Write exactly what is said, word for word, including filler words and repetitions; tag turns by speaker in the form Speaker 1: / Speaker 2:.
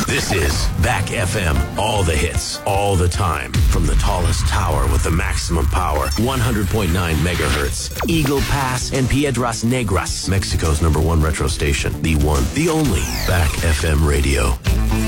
Speaker 1: This is Back F M. All the hits, all the time. From the tallest tower with the maximum power, one hundred point nine megahertz. Eagle Pass and Piedras Negras. Mexico's number one retro station. The one, the only Back F M radio.